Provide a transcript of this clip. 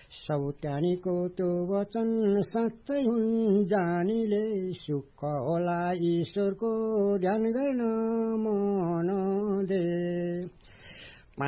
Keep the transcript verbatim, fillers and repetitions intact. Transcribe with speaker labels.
Speaker 1: सौत्यानीको त्यो वचन साँच्चै हुन् जानीले सुख होला ईश्वरको ध्यान गर्न